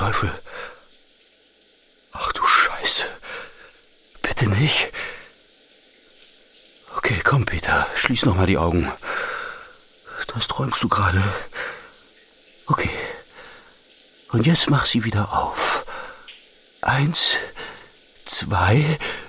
Teufel? Ach du Scheiße. Bitte nicht. Okay, komm, Peter, schließ noch mal die Augen. Das träumst du gerade. Okay. Und jetzt mach sie wieder auf. 1, 2,